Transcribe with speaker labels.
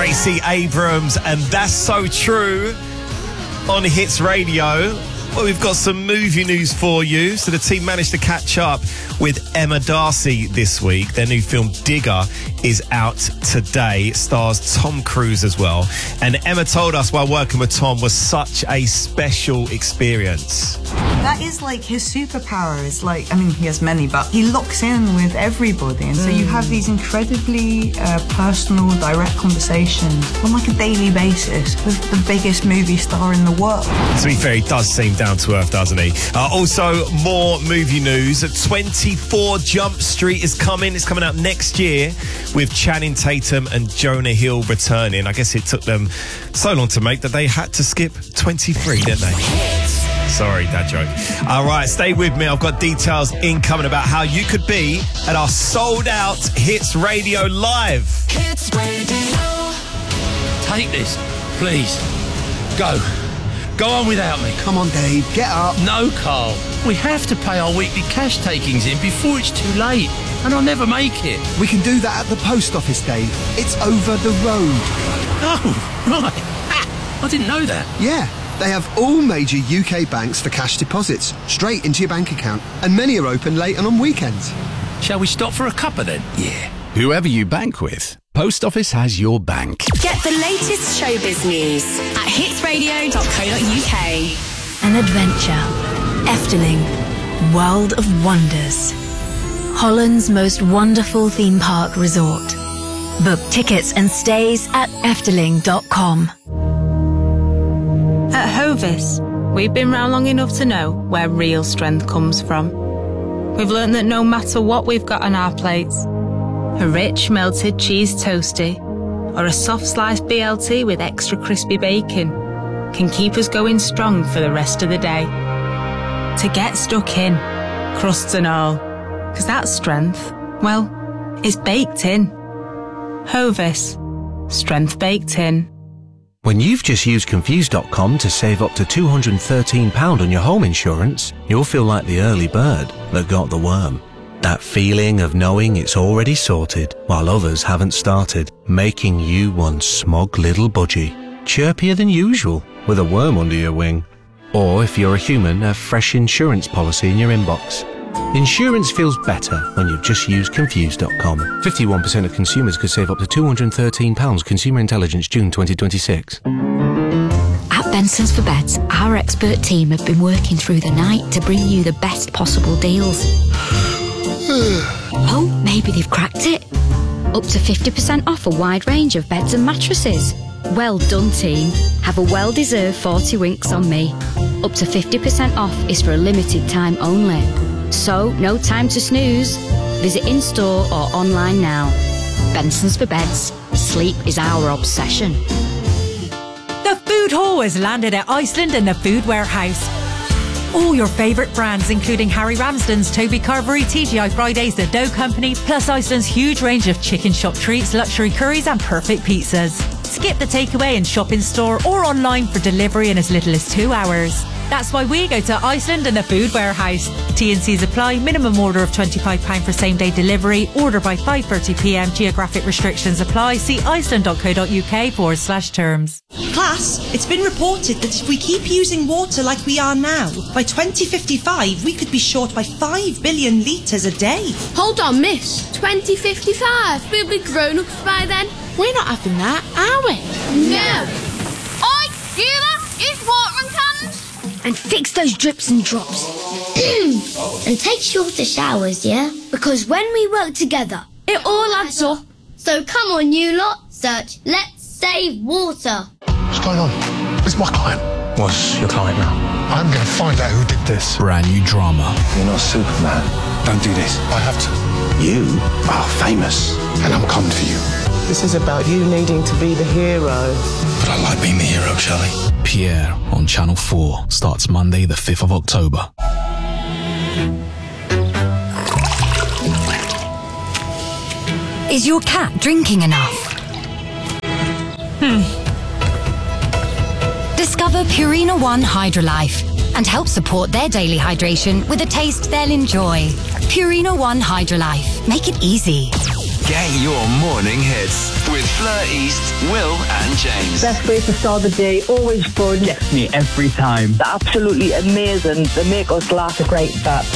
Speaker 1: Stacey Abrams, and That's So True on Hits Radio. Well, we've got some movie news for you. So the team managed to catch up with Emma Darcy this week. Their new film Digger is out today. It stars Tom Cruise as well. And Emma told us while working with Tom was such a special experience.
Speaker 2: That is like his superpower. Is like, I mean, he has many, but he locks in with everybody. And so you have these incredibly personal, direct conversations on like a daily basis with the biggest movie star in the world.
Speaker 1: To be fair, he does seem down to earth, doesn't he? Also, more movie news. 24 Jump Street is coming. It's coming out next year with Channing Tatum and Jonah Hill returning. I guess it took them so long to make that they had to skip 23, didn't they? Sorry, dad joke. All right, stay with me. I've got details incoming about how you could be at our sold-out Hits Radio Live.
Speaker 3: Hits Radio.
Speaker 4: Take this, please. Go. Go on without me.
Speaker 5: Come on, Dave, get up.
Speaker 4: No, Carl. We have to pay our weekly cash takings in before it's too late, and I'll never make it.
Speaker 5: We can do that at the post office, Dave. It's over the road.
Speaker 4: Oh, right. Ha! I didn't know that.
Speaker 5: Yeah. They have all major UK banks for cash deposits, straight into your bank account. And many are open late and on weekends.
Speaker 4: Shall we stop for a cuppa then?
Speaker 5: Yeah.
Speaker 6: Whoever you bank with, Post Office has your bank.
Speaker 7: Get the latest showbiz news at hitsradio.co.uk.
Speaker 8: An adventure. Efteling. World of Wonders. Holland's most wonderful theme park resort. Book tickets and stays at efteling.com.
Speaker 9: At Hovis, we've been round long enough to know where real strength comes from. We've learned that no matter what we've got on our plates, a rich melted cheese toastie or a soft sliced BLT with extra crispy bacon can keep us going strong for the rest of the day. To get stuck in, crusts and all, because that strength, well, is baked in. Hovis, strength baked in.
Speaker 10: When you've just used Confused.com to save up to £213 on your home insurance, you'll feel like the early bird that got the worm. That feeling of knowing it's already sorted while others haven't started, making you one smug little budgie, chirpier than usual with a worm under your wing. Or if you're a human, a fresh insurance policy in your inbox. Insurance feels better when you've just used Confused.com. 51% of consumers could save up to £213. Consumer Intelligence, June 2026.
Speaker 8: At Benson's for Beds, our expert team have been working through the night to bring you the best possible deals. Oh, maybe they've cracked it. Up to 50% off a wide range of beds and mattresses. Well done, team. Have a well-deserved 40 winks on me. Up to 50% off is for a limited time only. So, no time to snooze. Visit in-store or online now. Benson's for Beds. Sleep is our obsession.
Speaker 11: The Food Hall has landed at Iceland and the Food Warehouse. All your favourite brands, including Harry Ramsden's, Toby Carvery, TGI Fridays, The Dough Company, plus Iceland's huge range of chicken shop treats, luxury curries and perfect pizzas. Skip the takeaway and shop in store or online for delivery in as little as 2 hours. That's why we go to Iceland and the Food Warehouse. T&Cs apply. Minimum order of £25 for same-day delivery. Order by 5:30pm. Geographic restrictions apply. See iceland.co.uk/terms.
Speaker 12: Class, it's been reported that if we keep using water like we are now, by 2055 we could be short by 5 billion litres a day.
Speaker 13: Hold on, miss. 2055? We'll be grown-ups by then. We're not having that, are we? No.
Speaker 14: Oi, you lot, use watering cans.
Speaker 15: And fix those drips and drops. And take shorter showers, yeah? Because when we work together,
Speaker 13: it all adds up.
Speaker 15: So come on, you lot. Search Let's Save Water.
Speaker 16: What's going on? It's my client.
Speaker 4: What's your client now?
Speaker 16: I'm going to find out who did this.
Speaker 6: Brand new drama.
Speaker 17: You're not Superman. Don't do this.
Speaker 16: I have to.
Speaker 17: You are famous.
Speaker 16: And I'm coming for you.
Speaker 18: This is about you needing to be the hero.
Speaker 17: But I like being the hero, Shelley.
Speaker 6: Pierre on Channel 4 starts Monday the 5th of October.
Speaker 8: Is your cat drinking enough? Discover Purina One Hydrolife and help support their daily hydration with a taste they'll enjoy. Purina One Hydrolife. Make it easy.
Speaker 19: Get your morning hits with Fleur East, Will and James.
Speaker 20: Best way to start the day, always fun. Gets me every time. They're absolutely amazing. They make us laugh. A great start.